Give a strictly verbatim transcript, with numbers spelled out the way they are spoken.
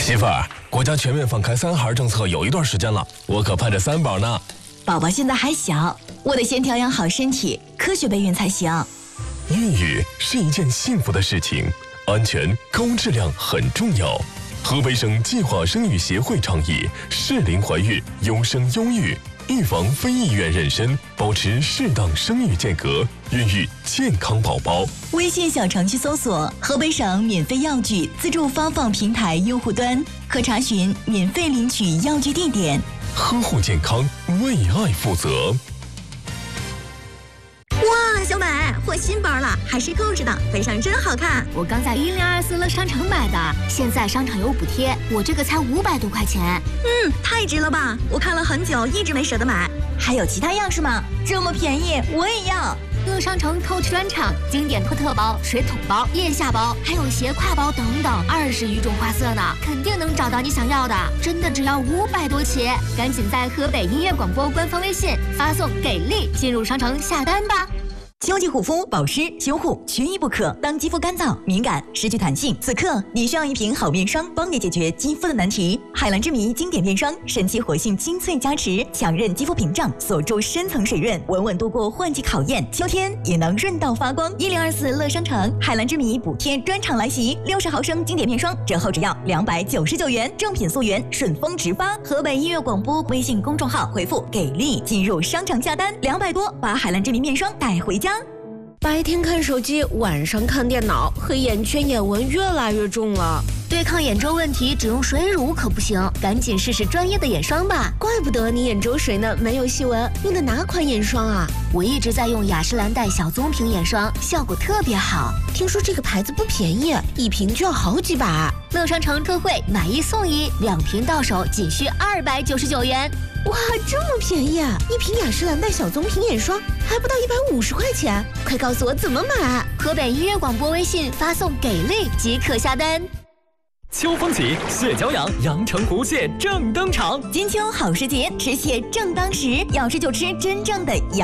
媳妇儿，国家全面放开三孩政策有一段时间了，我可盼着三宝呢。 宝宝现在还小，我得先调养好身体，科学备孕才行。 孕育是一件幸福的事情，安全高质量很重要。河北省计划生育协会倡议适龄怀孕，优生优育，预防非意愿妊娠，保持适当生育间隔，孕育健康宝宝。 微信小程序搜索河北省免费药具自助发放平台用户端，可查询免费领取药具地点。 呵护健康，为爱负责。 哇，小美，我新包了，还是购置的，背上真好看。 我刚在一零二四乐商城买的，现在商场有补贴，我这个才五百多块钱。 嗯，太值了吧！我看了很久，一直没舍得买。 还有其他样式吗？这么便宜，我也要。 乐商城 Coach 专场，经典托特包、水桶包、腋下包，还有斜挎包等等，二十余种花色呢，肯定能找到你想要的。真的只要五百多起，赶紧在河北音乐广播官方微信发送“给力”进入商城下单吧。 秋季护肤、保湿、修护缺一不可。当肌肤干燥、敏感、失去弹性，此刻你需要一瓶好面霜，帮你解决肌肤的难题。海蓝之谜经典面霜，神奇活性精粹加持，强韧肌肤屏障，锁住深层水润，稳稳度过换季考验。秋天也能润到发光。一零二四乐商城海蓝之谜补贴专场来袭，六十毫升经典面霜折后只要两百九十九元，正品溯源，顺丰直发。河北音乐广播微信公众号回复“给力”进入商场下单，两百多把海蓝之谜面霜带回家。 白天看手机，晚上看电脑，黑眼圈眼纹越来越重了。 对抗眼周问题，只用水乳可不行，赶紧试试专业的眼霜吧。 怪不得你眼周水嫩没有细纹，用的哪款眼霜啊？ 我一直在用雅诗兰黛小棕瓶眼霜，效果特别好。 听说这个牌子不便宜，一瓶就要好几百。 乐商城特惠，买一送一，两瓶到手仅需二百九十九元。 哇，这么便宜啊！一瓶雅诗兰黛小棕瓶眼霜还不到一百五十块钱，快告诉我怎么买！ 河北音乐广播微信发送“给力”即可下单。 秋风起，蟹脚痒，阳澄湖蟹正登场。 金秋好时节，吃蟹正当时，要吃就吃真正的